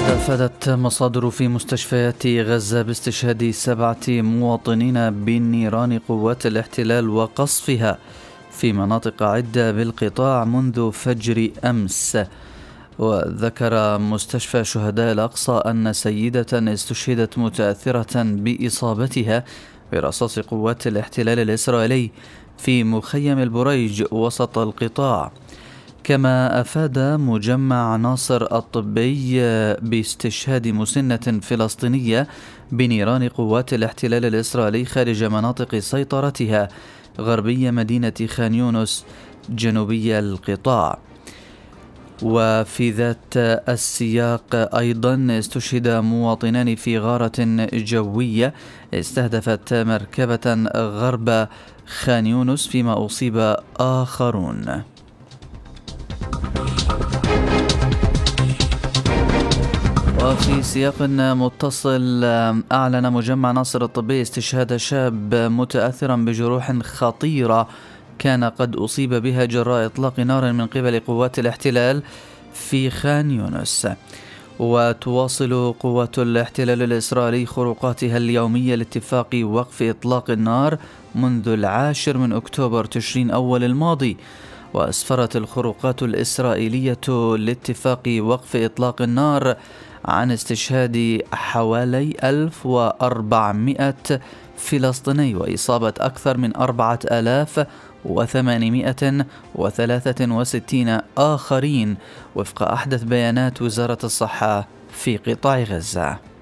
أفادت مصادر في مستشفيات غزة باستشهاد 7 مواطنين بنيران قوات الاحتلال وقصفها في مناطق عدة بالقطاع منذ فجر أمس. وذكر مستشفى شهداء الأقصى أن سيدة استشهدت متأثرة بإصابتها برصاص قوات الاحتلال الإسرائيلي في مخيم البريج وسط القطاع. كما أفاد مجمع ناصر الطبي باستشهاد مسنة فلسطينية بنيران قوات الاحتلال الإسرائيلي خارج مناطق سيطرتها غربي مدينة خان يونس جنوبي القطاع. وفي ذات السياق أيضا استشهد مواطنان في غارة جوية استهدفت مركبة غرب خان يونس فيما أصيب آخرون. وفي سياق متصل أعلن مجمع ناصر الطبي استشهاد شاب متأثرا بجروح خطيرة كان قد أصيب بها جراء إطلاق نار من قبل قوات الاحتلال في خان يونس. وتواصل قوات الاحتلال الإسرائيلي خروقاتها اليومية لاتفاق وقف إطلاق النار منذ 10 أكتوبر تشرين أول الماضي. وأسفرت الخروقات الإسرائيلية لاتفاق وقف إطلاق النار عن استشهاد حوالي 1400 فلسطيني وإصابة أكثر من 4863 آخرين وفق أحدث بيانات وزارة الصحة في قطاع غزة.